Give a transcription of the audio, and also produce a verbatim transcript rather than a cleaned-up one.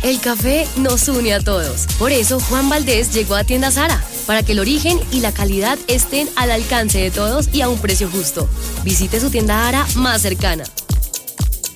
El café nos une a todos. Por eso Juan Valdés llegó a Tienda Zara, para que el origen y la calidad estén al alcance de todos y a un precio justo. Visite su tienda Zara más cercana.